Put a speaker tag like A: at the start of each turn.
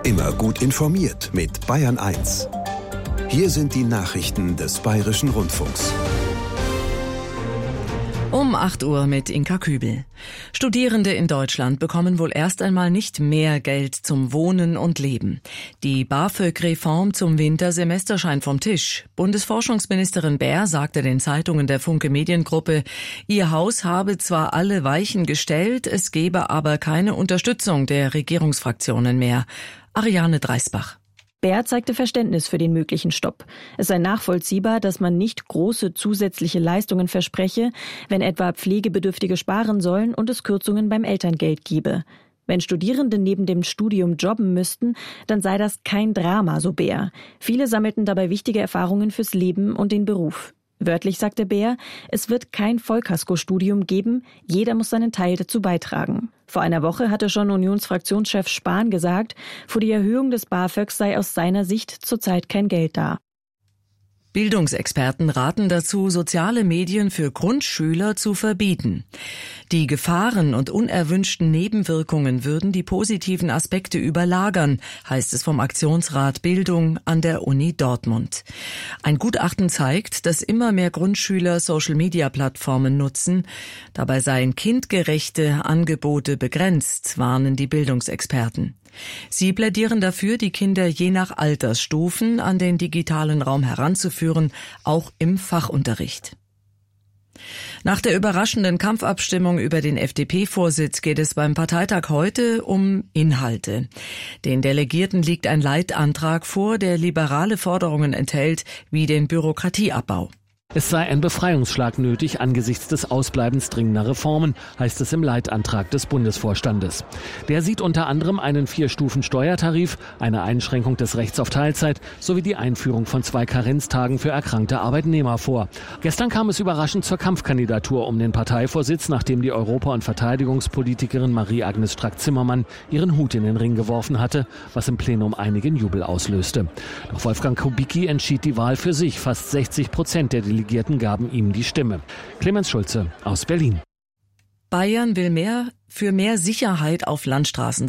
A: Immer gut informiert mit Bayern 1. Hier sind die Nachrichten des Bayerischen Rundfunks.
B: Um 8 Uhr mit Inka Kübel. Studierende in Deutschland bekommen wohl erst einmal nicht mehr Geld zum Wohnen und Leben. Die BAföG-Reform zum Wintersemester scheint vom Tisch. Bundesforschungsministerin Baer sagte den Zeitungen der Funke Mediengruppe, ihr Haus habe zwar alle Weichen gestellt, es gebe aber keine Unterstützung der Regierungsfraktionen mehr. Ariane Dreisbach.
C: Baer zeigte Verständnis für den möglichen Stopp. Es sei nachvollziehbar, dass man nicht große zusätzliche Leistungen verspreche, wenn etwa Pflegebedürftige sparen sollen und es Kürzungen beim Elterngeld gebe. Wenn Studierende neben dem Studium jobben müssten, dann sei das kein Drama, so Baer. Viele sammelten dabei wichtige Erfahrungen fürs Leben und den Beruf. Wörtlich sagte Baer, es wird kein Vollkaskostudium geben, jeder muss seinen Teil dazu beitragen. Vor einer Woche hatte schon Unionsfraktionschef Spahn gesagt, für die Erhöhung des BAföGs sei aus seiner Sicht zurzeit kein Geld da.
B: Bildungsexperten raten dazu, soziale Medien für Grundschüler zu verbieten. Die Gefahren und unerwünschten Nebenwirkungen würden die positiven Aspekte überlagern, heißt es vom Aktionsrat Bildung an der Uni Dortmund. Ein Gutachten zeigt, dass immer mehr Grundschüler Social-Media-Plattformen nutzen. Dabei seien kindgerechte Angebote begrenzt, warnen die Bildungsexperten. Sie plädieren dafür, die Kinder je nach Altersstufen an den digitalen Raum heranzuführen, auch im Fachunterricht. Nach der überraschenden Kampfabstimmung über den FDP-Vorsitz geht es beim Parteitag heute um Inhalte. Den Delegierten liegt ein Leitantrag vor, der liberale Forderungen enthält, wie den Bürokratieabbau.
D: Es sei ein Befreiungsschlag nötig angesichts des Ausbleibens dringender Reformen, heißt es im Leitantrag des Bundesvorstandes. Der sieht unter anderem einen 4-Stufen-Steuertarif, eine Einschränkung des Rechts auf Teilzeit sowie die Einführung von 2 Karenztagen für erkrankte Arbeitnehmer vor. Gestern kam es überraschend zur Kampfkandidatur um den Parteivorsitz, nachdem die Europa- und Verteidigungspolitikerin Marie-Agnes Strack-Zimmermann ihren Hut in den Ring geworfen hatte, was im Plenum einigen Jubel auslöste. Doch Wolfgang Kubicki entschied die Wahl für sich. Fast 60% der Delegierten gaben ihm die Stimme. Clemens Schulze aus Berlin.
B: Bayern will für mehr Sicherheit auf Landstraßen